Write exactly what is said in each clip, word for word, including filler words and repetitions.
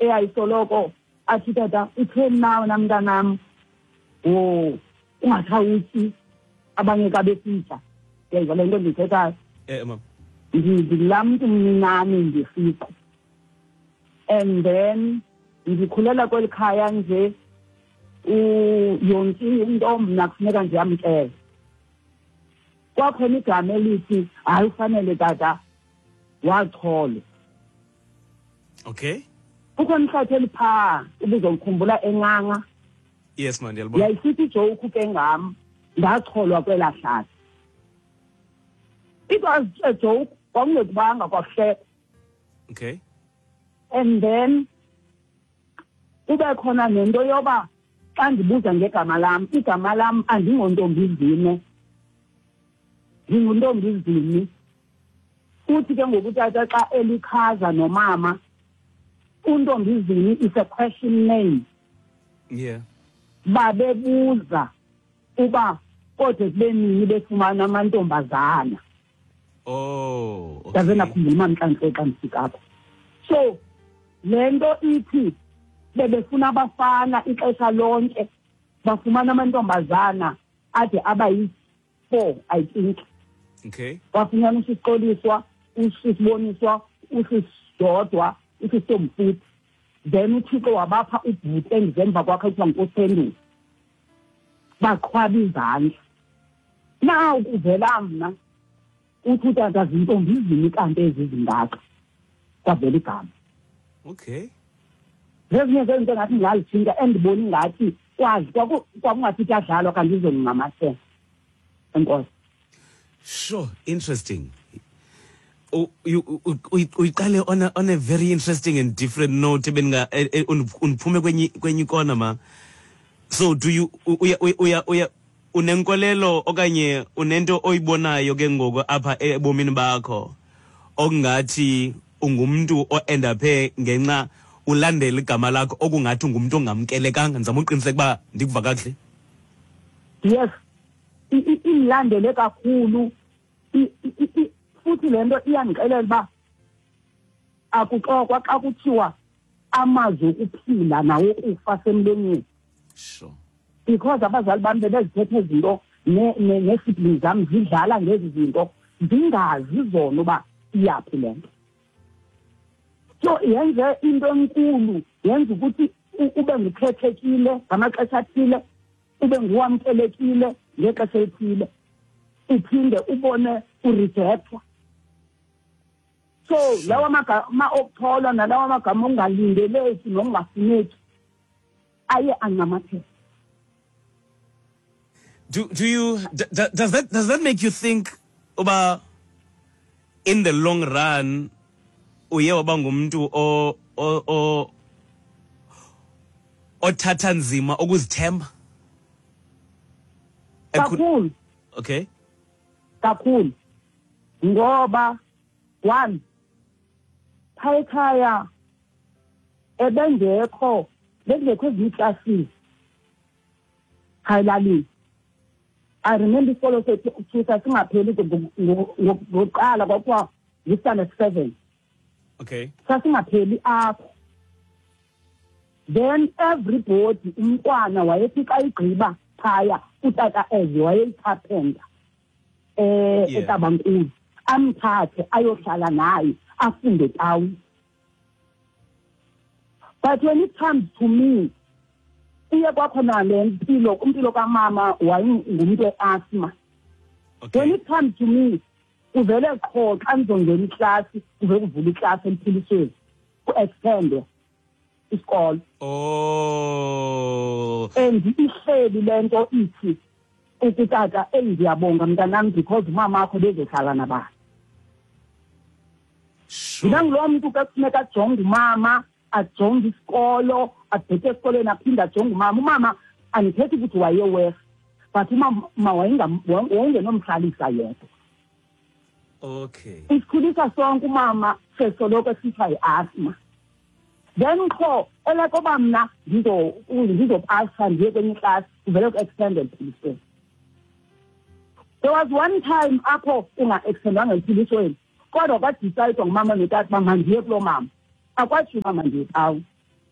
eyayisoloko athi tata utheni nawe namntanam o ungathawuthi abanye ka besitha yezwa le nto ndithethayo eh mama ngilaa mntu mncinane ndifika and then ndikhulela kweli khaya nje yonke into mna kufuneka ndiyamkele kwakhona igama elithi hayi ufanele tata wacholwa. Okay. Ukhona ihlatheli phaa ubuzomkhumbula enqanga. Yes man, ndiyalibona. Yayisithi ijoke ke ngam ndacholwa kwela hlathi. It was a joke, kwakungekubanga kwahleka. Okay. And then ube khona nento yoba xa ndibuza ngegama lam, igama lam andingontombizine, ndinguntombizini. Futhi ke ngokutata xa elikhaza nomama, untombizini is a question name. Yeah. Babebuza uba kodwa kube nini befumana amantombazana. Oh, okay. Yaze nakhumbula mamhlanze xa ndifikapho. So lento ithi bebefuna abafana ixesha lonke bafumana amantombazana ade abayi four I think. Okay. Wafunyana usixoliswa, usisiboniswa, usisodwa, usisomfuthi. Then uThixo wabapha ubhuti engizemva kwakhe kuthiwa nguKosendulu. Baqhwaba izandla. Now kuvela mna uthi utata zintombizini kanti ezizingaka. Kwavela igama. Okay. Zezinye zezinto ngathi ngalizithinta endibona ngathi kwazi kwakungathi kuyadlalwa kanti izonginqamasela. Enkosi. Sure, interesting. Oh, you uyiqale on a on a very interesting and different note benga uniphume kwenye kwenye kona ma. So do you uya uya uya unenkolelo okanye unento oyibonayo ke ngoku apha ebomini bakho okungathi ungumuntu oend up ngenxa ulandela igama lakho okungathi ungumuntu ongamkelekanga ngizama uqiniseka ba ndikuva kahle? Yes. Imlandele kakhulu futhi lento iyangixelela ba akuxokwa xa kuthiwa amazwi okuphila nawo ukufa semlonyeni. Sure. Because abazali bami bebezithethe izinto ne-siblings zami zidlala ngezi zinto zingazi zona uba iyaphi le nto. So yenze into enkulu, yenze ukuthi ube ngukhethekile ngamaxesha athile, ube nguwamkelekile ngexesha elithile, uphinde ubone urejectwa. So lawa magama okutholwa nalawa magama ongalindeleki nokungafuneki aye anqamathela. Do do you d does that does that make you think about in the long run uye waba ngumuntu o o othatha nzima ukuzithemba? Kakhulu. Okay. Kakhulu. Ngoba one phaykhaya ebengekho bengekho iziclasses khayilali. I remember isikolo sethu sasingapheli ngokuqala kwakwa standard seven. Okay. Sasingapheli apho. Then everybody umntwana wayefika igqiba phaya utata eze wayeyithaphenda eh eTabankulu amthathe ayohlala naye afunde tawu. But when it comes to me, iye kwakhona le mpilo impilo kamama wayingumuntu easthma. When it comes to me, uvele qho xa ngizongena iklasi uvele kuvula iklasi emphilisweni ku-extend isikolo. Oh. And ihleli lento ithi ukutata engiyabonga mntanami because mama akho bezohlala nabani. Mina ngilo muntu kufuneka ajonge umama, ajonge isikolo, abheke esikoleni aphinde ajonge umama. Umama andithethi ukuthi wayewesa, but umama wayengenomhlalisa yedwa. Okay. Isikhulisa sonke umama sesoloko esithiwa yi-asthma. Then kho elekoba mna ndizo ndizopasa ndiye kwenye iklasi uvele ku-extended emphilisweni. There was one time apho unga-extendwanga emphilisweni kodwa kwadicayidwa ngumama notata uba mandiye kulo mama. Akwathi umama ndiye tawu.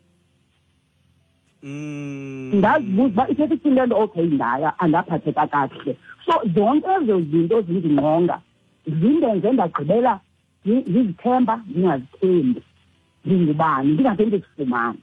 Mm. Ndazibuza uba ithetha ithini le nto okay ndaya andaphatheka kakuhle. So zonke ezo zinto zindingqonga zindenze ndagqibela ndizithemba ndingazithembi. Ndingubani ndingade ndizifumane.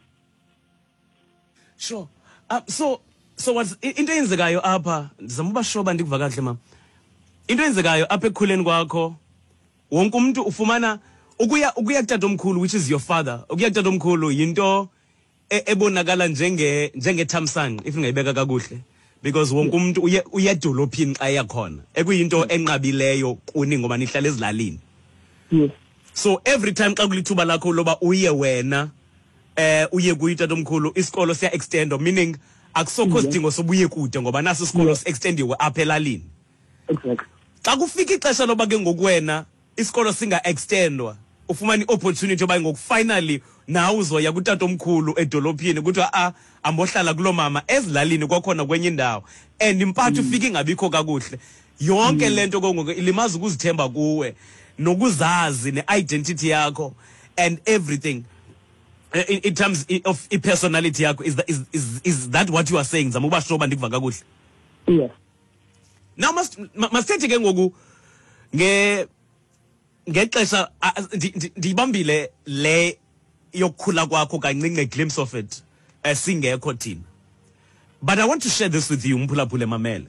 Sure. Uh, so so what's into eyenzekayo apha ndizama uba sure uba ndikuva kakuhle mama. Into eyenzekayo apha ekukhuleni kwakho wonke umuntu ufumana ukuya ukuya kutatomkhulu which is your father. Ukuya kutatomkhulu yinto ebonakala njenge njengethamsanqa if ngayibeka kakuhle because wonke umuntu uye uyedolophini xa yakhona ekuyinto enqabileyo kuni ngoba nihlala ezilalini. Yes. So every time xa kulithuba lakho loba uye wena eh uye kuyitatomkhulu isikolo siya extend meaning akusokho sidingo sobuye kude ngoba naso isikolo si extendiwe apha elalini. Exactly. Xa kufika ixesha loba ke ngokuwena isikolo singa extendwa ufumana iopportunity yoba ngoku finally nawe uzoya kutatomkhulu edolophini kuthiwa a ambohlala kulo mama ezilalini kwakhona kwenye indawo and impatho ufika ingabikho kakuhle yonke lento konke ilimaza ukuzithemba kuwe nokuzazi ne-identity yakho and everything in, in terms of i-personality yakho is, is, is, is that what you are saying zama uba shoba ndikuva kakuhle. Yes. Now masithethe ke ngoku nge ngexesha ndibambile le yokukhula kwakho kancinci glimpse of it singekho thina, but I want to share this with you mphulaphule mamele.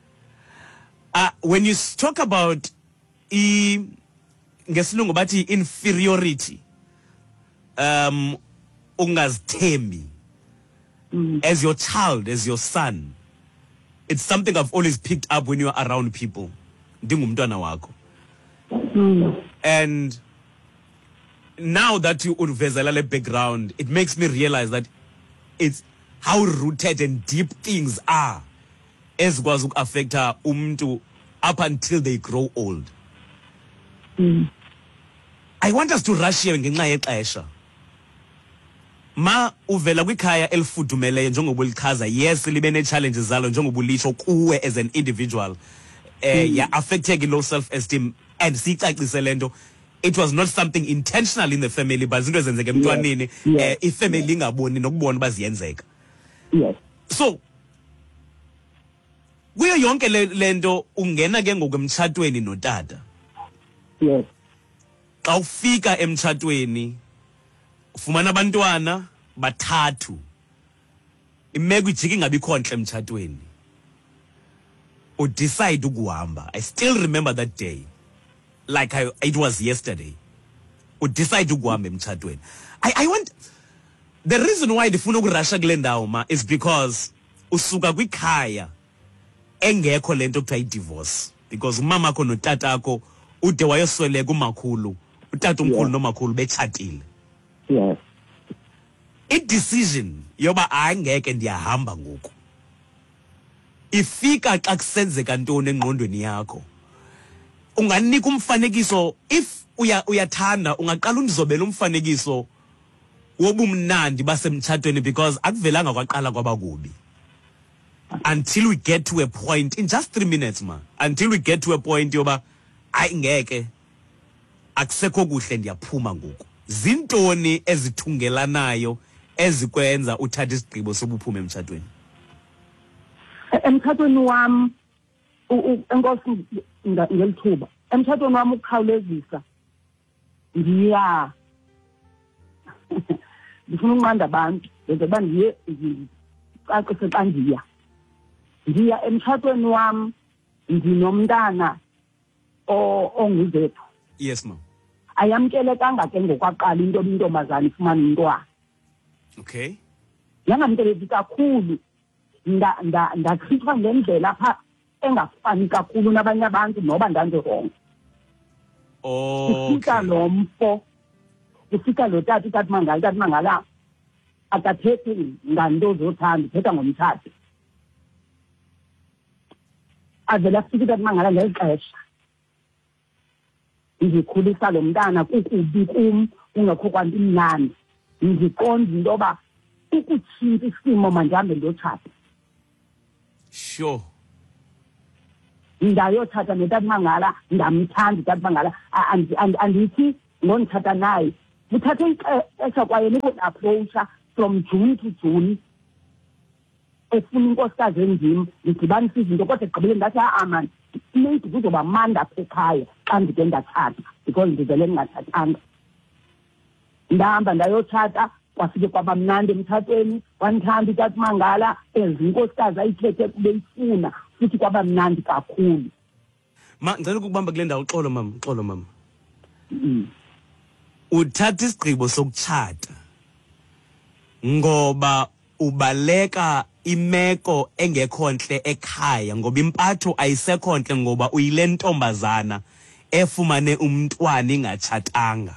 Uh, when you talk about I ngesilungu bathi inferiority um ungazithembi mm. as your child, as your son, it's something I've always picked up when you're around people. Ndingumntwana wakho. Mm. And now that you unvezela le background, it makes me realize that it's how rooted and deep things are ezikwazi uku-affecta umntu up until they grow old. Mm. I want us to rush here ngenxa yexesha. Ma uvela kwikhaya elifudumeleyo njengoba ulichaza, yes libe ne-challenges zalo njengoba ulisho kuwe as an individual eh mm. ya affected low self-esteem and siyicacise lento it was not something intentional in the family but izinto ezenzeke emntwaneni eh ifamily ingaboni nokubona baziyenzeka. Yes. So kuyo yonke lento ungena ke ngokwemtshatweni notata. Yes. Xa ufika emtshatweni ufumana abantwana bathathu, imeko ijike ingabikho ntle emtshatweni, u decide ukuhamba. I still remember that day like I, it was yesterday. U decide ukuhamba emtshatweni. I, I want the reason why ndifuna ukurasha kule ndawo ma is because usuka kwikhaya engekho lento kuthiwa i-divorce because umama akho notata akho ude wayosweleka umakhulu, utata umkhulu nomakhulu betshatile. Yes. I-decision yoba angeke ndiyahamba ngoku ifika xa kusenzeka ntoni engqondweni yakho. Unganika umfanekiso if uya uyathanda ungaqala undizobela umfanekiso wobumnandi basemtshatweni because akuvelanga kwaqala kwaba kubi until we get to a point in just three minutes ma until we get to a point yoba ayi ngeke akusekho kuhle ndiyaphuma ngoku. Zintoni ezithungelanayo ezikwenza uthatha isigqibo sobuphuma emtshatweni? Emtshatweni wam enkosi ngelithuba emtshatweni wam ukukhawulezisa ndiya ndifuna unqanda abantu benze uba ndiye ndicacise xa ndiya ndiya emtshatweni wam ndinomntana onguzethu. Yes ma. Ayamkelekanga ke ngokwaqala into intombazana ifumana umntwana. Okay. Yangamkeleki kakhulu ndachithwa ngendlela apha engafani kakhulu nabanye abantu noba ndandirongo. Okay. Ufika lo mfo ufika lo tata utata Mangala tata Mangala akathethi nganto zothanda uthetha ngomtshato. Avela afika utata Mangala ngeli xesha ndikhulisa lo mntana kukubi kum ungekho kwanto imnandi ndiqonda into yoba ukutshintsha isimo mandihambe ndiyotshata. Sure. Ndayothatha notata Mangala ndamthanda utata Mangala andithi ngondithatha naye uthathe ixesha kwaye niku-approacha from June to June efuna inkosikazi enzima ndidibanisa izinto kodwa egqibeleni ndathi amani maybe kuzoba mandi apha ekhaya xa ndike ndathatha because ndivele ndingathathanga. Ndahamba ndayothatha kwafike kwaba mnandi emtshatweni wanithanda uTata Mangala ezi inkosikazi ayithethe kube ifuna futhi kwaba mnandi kakhulu. Ma ngicela ukubamba kule ndawo uxolo mama uxolo mama. Mm. Uthatha isigqibo sokutshata ngoba ubaleka imeko engekho ntle ekhaya ngoba impatho ayisekho ntle ngoba uyile ntombazana efumane umntwana ingatshatanga.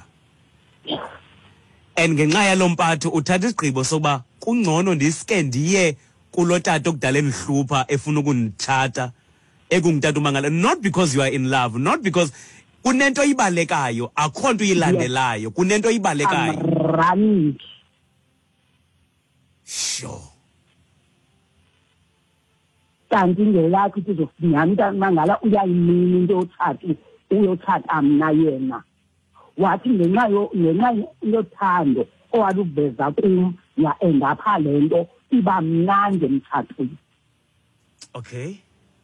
And ngenxa yalo mpatho uthatha isigqibo sokuba kungcono ndiske ndiye kulo tata okudala endihlupha efuna ukunitshata ekungutata uMangala, not because you are in love, not because kunento ibalekayo, akho nto ilandelayo, kunento ibalekayo. Running. Sure. Kanti ngelakho kuzofunyanwa uTata Mangala uyayimini into yothatha uyothatha mna yena. Wathi ngenxa ngenxa yothando owaluveza kum ya-endapha le nto iba mnandi emtshatweni. Okay.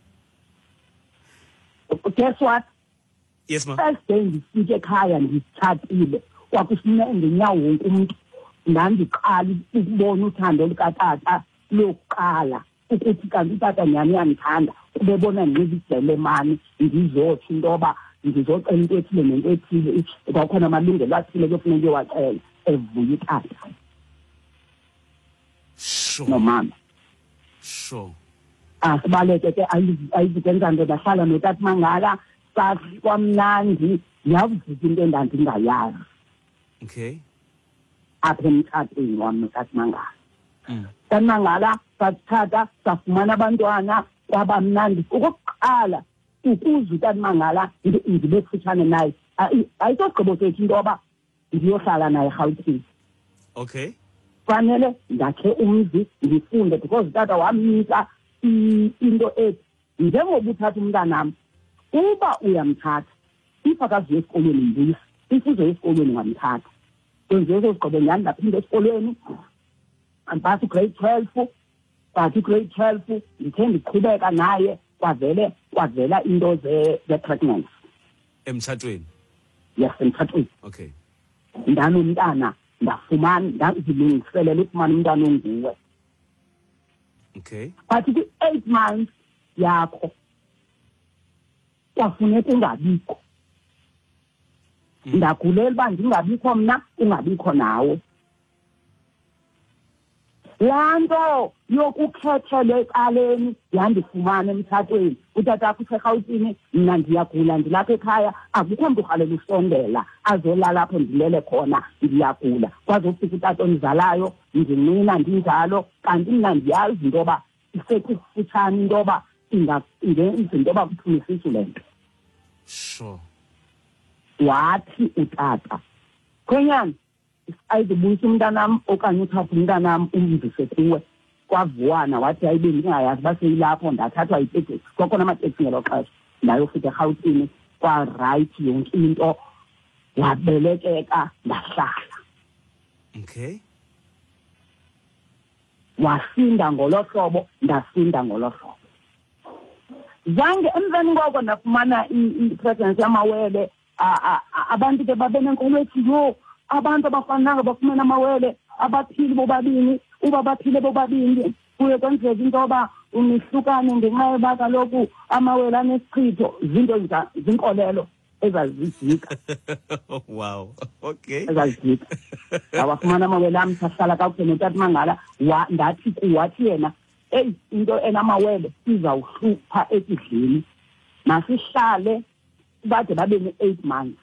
Guess what? Yes, ma. First day ndifike ekhaya ndisitshatile kwakufuneka ngenyawo wonke umntu ndandiqala ukubona uthando lukatata lokuqala ukuthi kanti utata nyani uyandithanda ubebona ndinxibisele mani ndizothi into yoba ndizocela into ethile nento ethile kwakhona amalungelo athile kuyofuneka uyowacela evuya utata. Sure. Nomama. Sure. Asibaleke ke ayizikenza nto bahlala noTata Mangala sathi kwamnandi yavuka into endandingayazi. Okay. Apha emtshatweni wam noTata Mangala. Mm. Tata Mangala sathatha safumana abantwana kwaba mnandi. Okokuqala ukuze uTata Mangala ndibe kufutshane naye ayisogqibo sethu into yoba ndiyohlala naye eRhawutini. Okay. Fanele ndakhe umzi ndifunde because utata wamnika into ethi njengoba uthatha umntanam uba uyamthatha if akaziyo esikolweni mbuyisa if uzoya esikolweni ngamthatha kwenziwe sezigqibo nyhani ndaphinde esikolweni andipasa ugrade twelve but ugrade twelve ndithe ndiqhubeka naye kwavele kwavela into ze-pregnancy Emtshatweni. Yes, emtshatweni. Okay. Ndanomntana ndafumana ndazilungiselela ukufumana umntana onguwe. Okay. But kwi-eight months yakho kwafuneka ungabikho. Ndagulela uba ndingabikho mna ungabikho nawe. Laa nto yokukhethela ecaleni yandifumana emtshatweni utata wakho useRhawutini mna ndiyagula ndilapha ekhaya akukho mntu urhalela usondela azolala apho ndilele khona ndiyagula kwazofika utata ondizalayo ndinqina ndinjalo kanti mna ndiyazi into yoba isekufutshane into yoba ingenza into yoba kuthumisisa le nto. Sure. Wathi utata khwenyana ayizibuyisa umntanam okanye uthatha umntanam umvise kuwe kwavuwana wathi hayi bendingayazi baseyilapho ndathathwa yiteksi kwakhona amateksi ngelo xesha ndayofika eRhawutini kwarayithi yonke into wabelekeka ndahlala. Okay. Wasinda ngolo hlobo ndasinda ngolo hlobo. Zange emveni koko ndafumana i-pregnancy yamawele abantu ke babe nenkomo ethi yo abantu abafananga bafumana amawele abaphili bobabini uba baphile bobabini kuye kwenzeka into yoba unihlukane ngenxa yoba kaloku amawele anesichitho zinto zinkolelo ezazijika. Wow. Okay. Ezazijika awafumana amawele am sahlala kakuhle noTata Mangala ndathi kuwathi yena eyi into enamawele izawuhlupha ekudleni masihlale bade babe ne-eight months.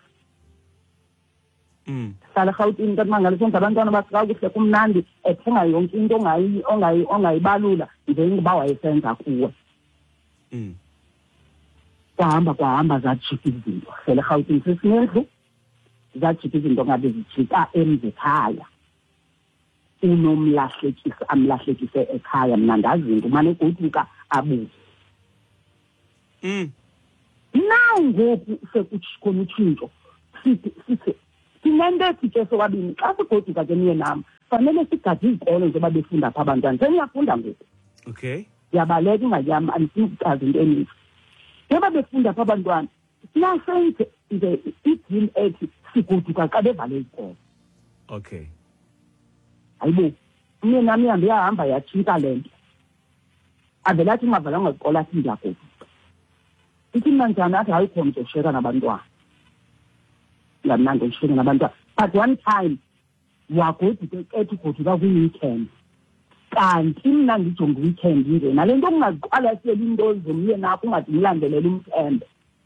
Mm. Hlala eRhawutini uTata Mangala senza abantwana basikakuhle kumnandi ethenga yonke into ongayibalula njengoba wayesenza kuwe. Mm. Kwahamba kwahamba zajika izinto hlele eRhawutini sesinendlu zajika izinto ngabe zijika emzekhaya unomlahlekisa amlahlekise ekhaya mna ndazi into umane goduka abuze. Mm. Now ngoku sekukhona utshintsho sithi sithi sinento ethi sobabini xa sigoduka ke niye nam fanele sigade izikolo njengoba befunda apha abantwana seniyafunda ngoku Okay. Yabaleka ingayami andifuni ukuchaza into eninzi. Njengoba befunda apha abantwana siyasenze nje i-dream ethi siguduka xa bevale isikolo. Okay. Hayibo umye nami ihambe yahamba yatshintsha le nto. Avele athi ungavalanga isikolo athi ndiyagoduka. Ithi mna njani athi ayikho mntu oshiyeka nabantwana. Ngamnandi oshiyeka nabantwana. But one time wagoduka ethi ugoduka kwi-weekend. Kanti mna ndijonga i-weekend nje nale nto kungaziqwalaseli into zomye nakho ungathi umlandelele umthembe.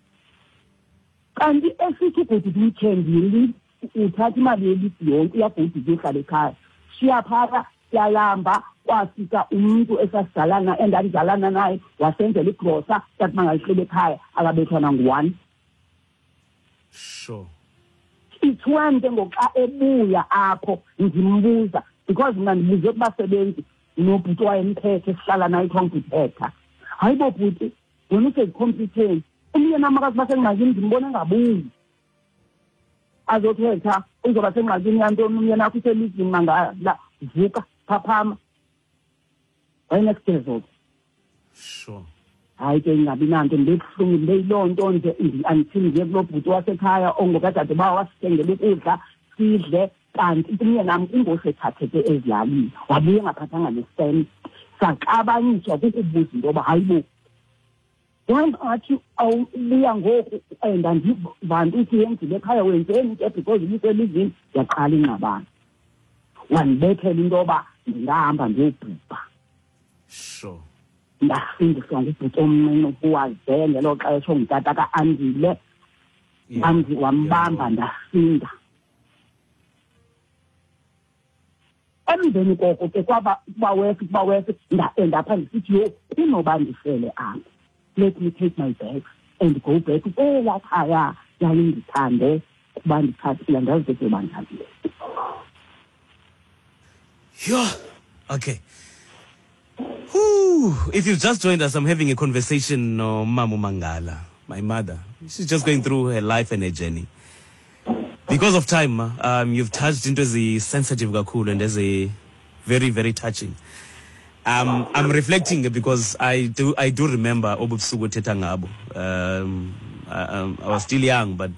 Kanti esithi ugoduka i-weekend yili uthatha imali yelisi yonke uyagoduka uhlala ekhaya. Siyaphaka siyalamba kwafika umuntu esasidalana endandidlalana naye wasenzela igrosa sathi mangayihlele ekhaya akabethwana ngu-one. Sure. Ithiwente ngoxa ebuya apho ndimbuza because mna ndibuze kubasebenzi nobhuti wayemphethe esihlala naye ikhompyutha. Hayibo bhuti wena usezikhompyutheni umye nam akazi basengxakini ndimbona engabuyi. Azothetha uzoba sengxakini yantoni umye nakho uselizini mangala vuka phaphama. Wayenesidezolo. Sure. Hayi ke ingabi nanto ndibuhlungu ndeyiloo nto nje andithini nje kulo bhuti wasekhaya ongokadade bawo wasithengela ukudla sidle kanti umye nam ungosethatheke ezilalini wabuye engaphathanga nesenti. Saxabanyiswa kukubuza into yoba hayibo wangathi awubuya ngoku and andiva nto uthi yenzile ekhaya wenzeni ke because ubuselizini yaqala ingxabano. Wandibethela into yoba ndingahamba ndiyobhubha. Sure. Ndafundiswa ngubhuti omncinci ukuwaze ngelo xesha ongutata ka-Andile andi wambamba ndasinda. Emveni koko ke kwaba kuba wesi kuba wesi ndaendapha ndisithi yo inoba ndifele apha. Let me take my bags and go back kwela khaya yayindithande kuba ndithathile ndazive bandithathile. Yeah. Okay. Whew. If you've just joined us, I'm having a conversation with no, Mamu Mangala, my mother. She's just going through her life and her journey. Because of time, um, you've touched into the sensitive Gakul and there's a very, very touching. Um, I'm reflecting because I do I do remember Obusugo Tetangabo. Um, I, um, I was still young, but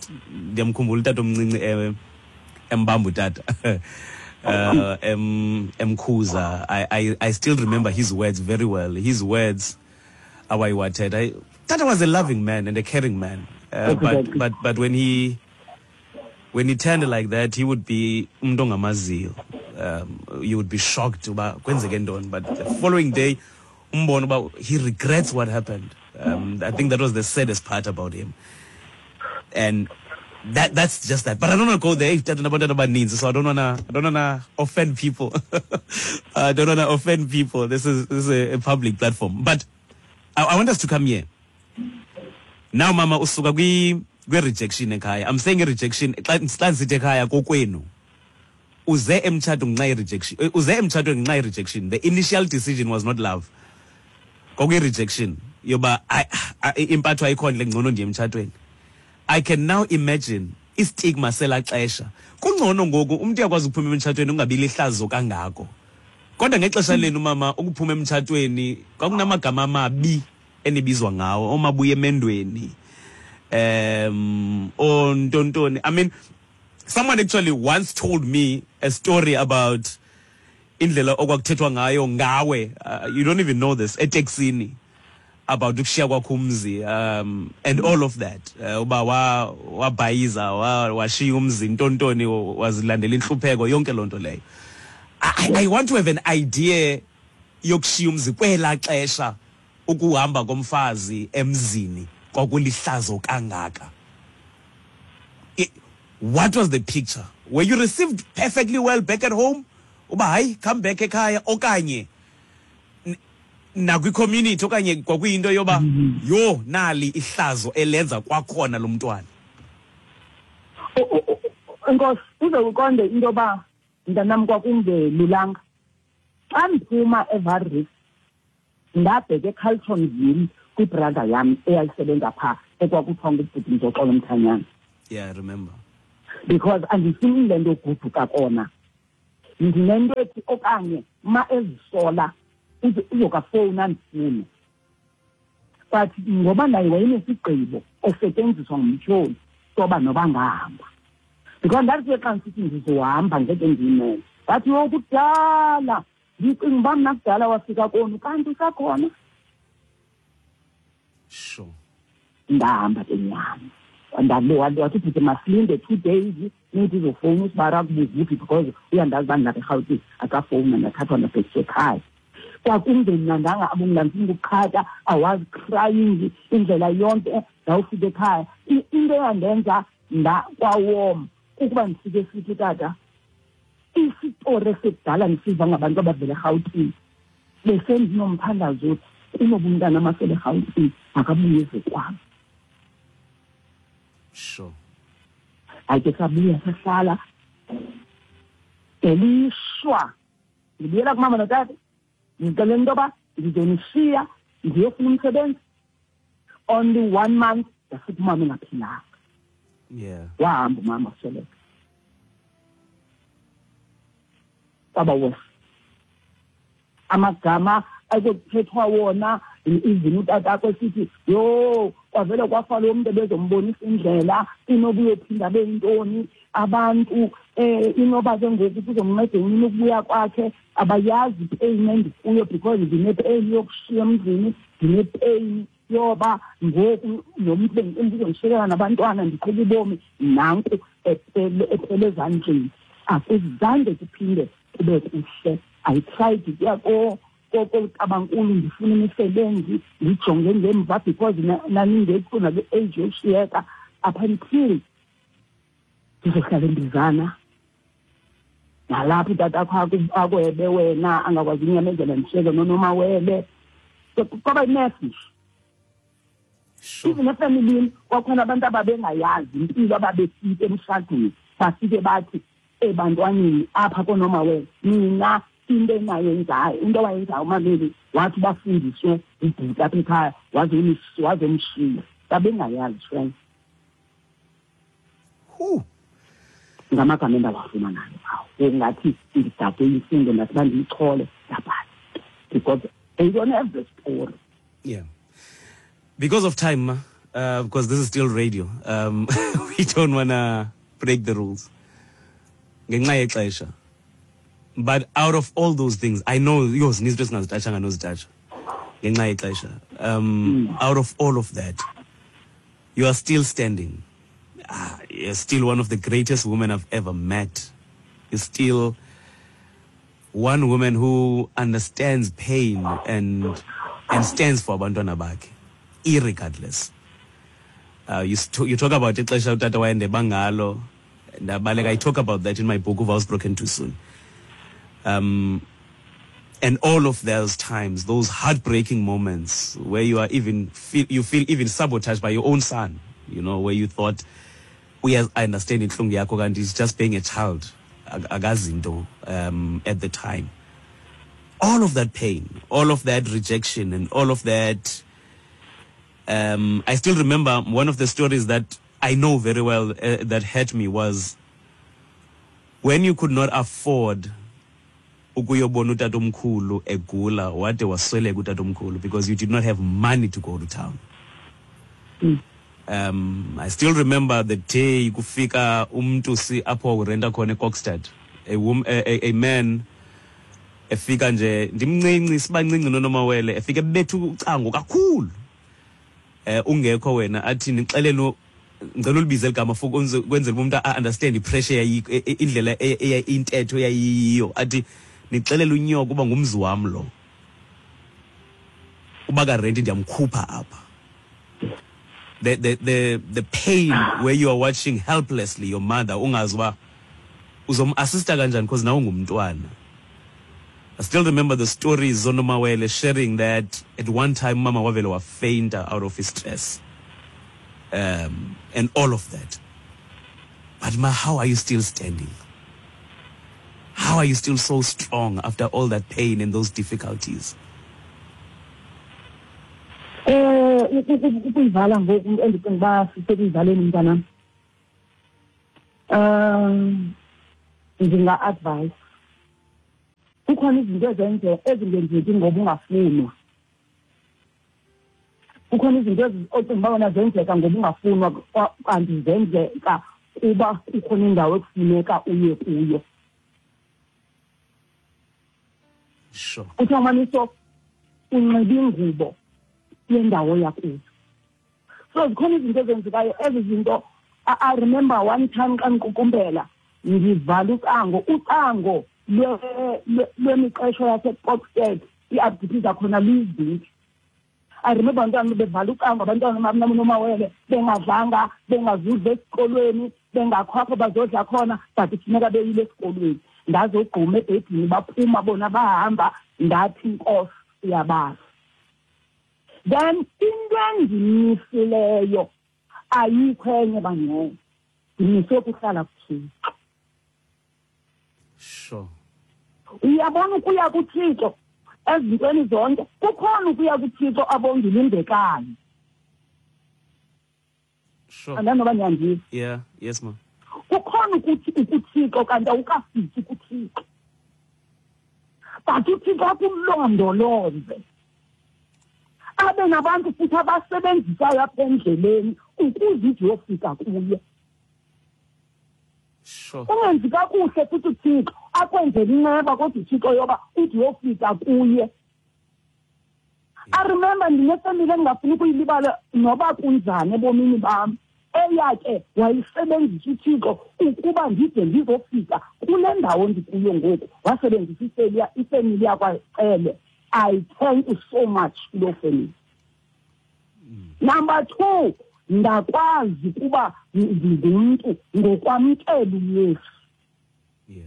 Mbambu Uh, M. M. Kuza. I, I, I still remember his words very well. His words, Awaiwated. I thought I was a loving man and a caring man. Uh, but, but, but when he, when he turned like that, he would be Mdonga Mazil. Um, you would be shocked about Kwenzegendon. But the following day, Umbono, he regrets what happened. Um, I think that was the saddest part about him. And That that's just that. But I don't want to go there. So I don't wanna I don't wanna offend people. I don't wanna offend people. This is this is a, a public platform. But I, I want us to come here. Now mama usuka kwi rejection ekhaya. I'm saying a rejection. Xa sithe ekhaya kokwenu. Uze emtshato ngenxa rejection. Uze emtshato ngenxa rejection. The initial decision was not love. Kokwe rejection. Yoba impatho ayikhona ngcono nje emtshatweni. I can now imagine istigma sela xesha. Kungcono ngoku umuntu uyakwazi ukuphuma emtshatweni ungabili ihlazo kangako. Kodwa ngexesha lenu mama ukuphuma emtshatweni kwakunamagama amabi enibizwa ngawo omabuye emendweni. Um ontontoni. I mean someone actually once told me a story about indlela okwakuthethwa ngayo ngawe. Uh, you don't even know this. Eteksini. About ukushiya kwakho umzi um and all of that uba wa wabhayiza washiya umzi ntontoni wazilandela inhlupheko yonke lonto leyo. I, I want to have an idea yokushiya umzi kwela xesha ukuhamba komfazi emzini kwakulihlazo kangaka. What was the picture? Were you received perfectly well back at home? Uba hayi come back ekhaya okanye na kwi community okanye kwakuyinto yoba yo nali ihlazo elenza kwakhona lo mntwana. Inkosi uze uqonde into yoba mntanam kwakungelulanga. Xa ndiphuma eVaris ndabheka eCarltonville kwibrother yam eyayisebenza phaa ekwakuthiwa ngubhuti Njoxolo Mthanyana. Yeah, I remember. Because andifuni le nto yoguduka kona. Ndinento ethi okanye ma ezisola uzokafowuna ndifune. But ngoba naye wayenesigqibo esetyenziswa ngumtyholi soba noba ngahamba. Because ndasiye xa ndisithi ndizohamba ngeke ndiyimele. Bathi yokudala ndicinga uba mna kudala wafika konu kanti usakhona. Sure. Ndahamba ke nyama. Ndabe wathi ukuthi masilinde two days nithi izofowuna usibara kubuza uphi because uyandazi uba ndilapha eRhawutini akafowuna ndathathwa ndabhekiswa ekhaya. Kwakungemnandanga abungilambini ukukhatha, I was crying indlela yonke ndawufika ekhaya. Into eyandenza kwawoma ukuba ndifike sithi tata isitori esekudala ndisiva ngabantu abavela eRhawutini besendinomthandazo uthi kunoba umntana amasele eRhawutini akabuye ezekwami. Sure. Ake sabuya sahlala elishwa ndibuyela kumama notata ngicela into yoba ndizonishiya ndiyofuna umsebenzi. Only one month yafika umama engaphilanga. Yeah. Wahamba umama wasweleka. Baba wes amagama ayekuthethwa wona izini utatakho esithi yo kwavele kwafa lo muntu bezombonisa indlela inoba uyophinda beyintoni abantu eh inoba ke ngoku kuzomnceda yini ukubuya kwakhe abayazi pain endikuyo because ndine-pain yokushiya emzini, ndine-pain yoba ngoku lo muntu bengizongishiyela nabantwana ndiqhuba ubomi nanku ephele ezandleni. Akuzange kuphinde kube kuhle. I tried ukuya kotabankulu ndifuna imisebenzi ndijonge ngemva because naningekho nale age yokushiyeka up until ndizohlala endizana nalapho utatakho akwebe wena angakwazi unyamezela ndishiyeke nonoma wele kwaba nefish. Even efamilini kwakhona abantu ababengayazi impilo ababefike emshadweni bafike bathi ebantwaneni apha konoma wele mina into enayenzayo into awayenzayo umameli wathi bafundiswe ibhuti apha ekhaya wazomshiya babengayazi friend. Hu ngamagama endawafumanayo awo ngathi ndidade imfundo ndathi bandiyichole ndabhala because they don't have the story. Yeah. Because of time, uh, because this is still radio, um, we don't want to break the rules. Ngenxa yexesha. But out of all those things, I know yours needs to ngazithatha nozithatha. Ngenxa yexesha. Um, out of all of that, you are still standing. Ah, you're still one of the greatest women I've ever met. You're still one woman who understands pain and and stands for abantwana bakhe, irregardless. Uh, you, st- you talk about it, Bangalo, and uh, like I talk about that in my book, Vows Broken Too Soon. Um, and all of those times, those heartbreaking moments where you are even feel you feel even sabotaged by your own son, you know, where you thought, we as I understand it, and he's just being a child, agazindo, um, at the time. All of that pain, all of that rejection, and all of that. Um, I still remember one of the stories that I know very well uh, that hurt me was when you could not afford ukuyobona utatomkhulu egula wade wasweleka utatomkhulu because you did not have money to go to town. Mm. Um, I still remember the day kufika umntu si apho urenta khona eKokstad, a woman, a, a man efika nje ndimncinci sibancinci nonomawele efika bethu ucango kakhulu. Eh ungekho wena athi nixelelo ngicela ulibize ligama futhi kwenzela umuntu understand ipressure yayikho indlela intetho yayiyo athi nixelela unyoko kuba ngumzi wami lo uba ka rent ndiyamkhupha apha. The the the the pain where you are watching helplessly your mother ungazi ba uzom assista kanjani because nawe ngumntwana. I still remember the stories Zonomawele sharing that at one time Mama Wavele was faint out of his stress. Um, and all of that. But Ma, how are you still standing? How are you still so strong after all that pain and those difficulties? Eh, ukuyivala ngoku endicinga uba sisekuyivaleni mntanam. Um, ndinga-advise. kukhona izinto ezenze ezingenzeki ngoba ungafunwa. Kukhona izinto ocinga uba wena zenzeka ngoba ungafunwa kanti zenzeka kuba kukhona indawo ekufuneka uye kuyo. Sure. Kuthiwa maniso unxiba ingubo yendawo yakuyo. So zikhona izinto ezenzekayo ezi zinto. I remember one time xa ndiqukumbela ndivala ucango ucango lwemiqesho yasePortstead iadvitisa khona lizinto. I remember abantwana bevala ucango, abantwana nomawele bengadlanga bengazudla esikolweni bengakho apho bazodla khona but kufuneka beyile esikolweni. Ndazogquma ebhedini baphuma bona bahamba ndathi inkosi iyabazi. Then into endimisileyo ayikho enye bangene ndimise ukuhlala kuThixo. Sure. Uyabona ukuya kuThixo ezintweni zonke kukhona ukuya kuThixo abongilindekayo. Sure. Andanoba nyandiwe. Yeah, yes ma. Kukhona ukuthi ukuThixo kanti awukafiki kuThixo. But uThixo akumlondoloze. Abe nabantu futhi abasebenzisayo apha endleleni ukuze ijofika kuye. Sure. Ungenzi kakuhle futhi uThixo akwenzela inceba kodwa uThixo yoba uthi uyofika kuye. I remember ndinefamily engafuni ukuyilibala noba kunjani ebomini bam. Eyake wayisebenzisa uThixo ukuba ndide ndizofika kule ndawo ndikuyo ngoku. Wasebenzisa ifamily yakwaCele. I thank you so much to family. Mm. Number two, ndakwazi kuba ndingumuntu ngokwamkela uYesu. Yeah.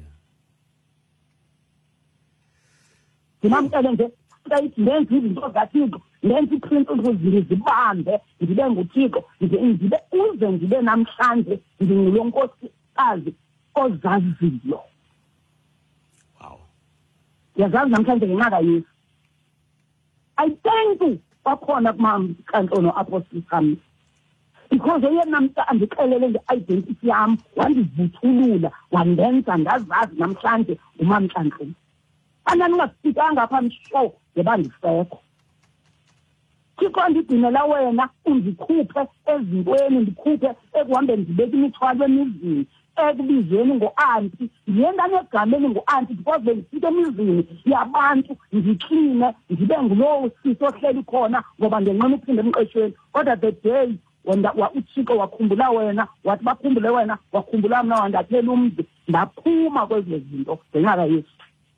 Ndimamkele nje straight ndenza izinto zaThixo, ndenza iprinciples ndizibambe, ndibe nguThixo, ndibe uze ndibe namhlanje ndingulo nkosikazi ozaziyo. Wow. Yazazi namhlanje ngenxa kaYesu. I thank you bakhona kumama kaNtlono Apostle Sami. Because yena mnta andixelele nge-identity yam wandivuthulula wandenza ndazazi namhlanje umama kaNtlono. Andandingafikanga apha msho ngeba ndisekho. Thixo ndidinela wena undikhuphe ezintweni ndikhuphe ekuhambeni ndibeka imithwalo emizini ekubizweni ngo-anti ndiye ndanegameni ngo-anti because bendifike emizini yabantu ndikline ndibe ngulowo sisi ohleli khona ngoba ndenqena uphinda emqeshweni. Kodwa the day uThixo wakhumbula wena wathi bakhumbule wena wakhumbula mna wandakhela umzi ndaphuma kwezo zinto ngenxa kaYesu.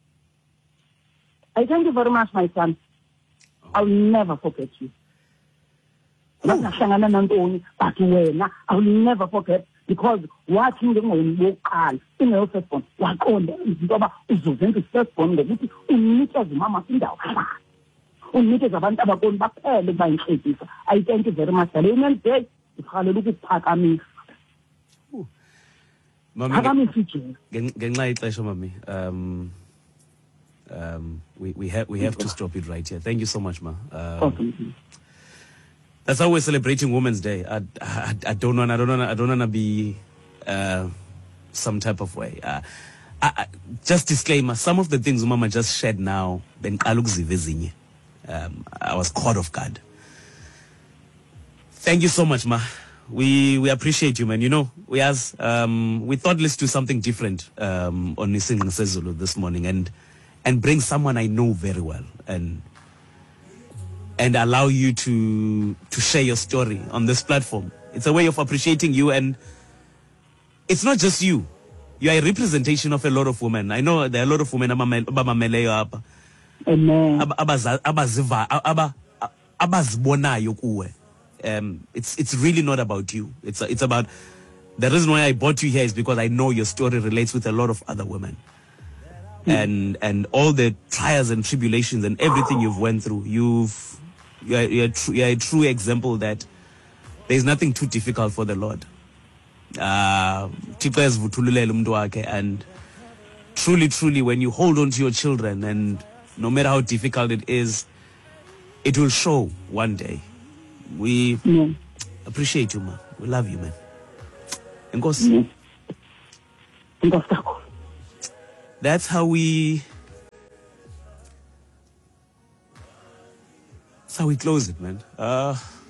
I thank you very much, my son. I'll never forget you. Nahlangana nantoni but wena I'll never forget because wathi ngengqondo bokuqala ingeyo firstborn waqonda izinto aba uzozenza firstborn ngokuthi unikeze umama indawo khona. Unikeze abantu abakoni baphele kuba inhlekisa. I thank you very much. Amen. Day ikhalela ukuphakamisa. Mami phakamisa ije. Ngenxa ixesha mami. Um um we we have we have to stop it right here. Thank you so much ma. Um, okay. That's how we're celebrating Women's Day. I, I, I don't want I don't want I don't want to be uh, some type of way. Uh, I, I, just disclaimer: some of the things Mama just shared now, ben um, I was caught off guard. Thank you so much, ma. We we appreciate you, man. You know, we as um, we thought let's do something different um, on Nising Sezulu this morning and and bring someone I know very well and. and allow you to to share your story on this platform. It's a way of appreciating you, and it's not just you. You are a representation of a lot of women. I know there are a lot of women abamameleyo apha. Amen. Abaziva abazibonayo kuwe. Um it's it's really not about you. It's it's about the reason why I brought you here is because I know your story relates with a lot of other women. Mm. And and all the trials and tribulations and everything you've went through, you've You're, you're, tr you're a true example that there's nothing too difficult for the Lord. Uh, and truly, truly, when you hold on to your children, and no matter how difficult it is, it will show one day. We mm. appreciate you, man. We love you, man. And go see. Mm. That's how we So we close it, man. Uh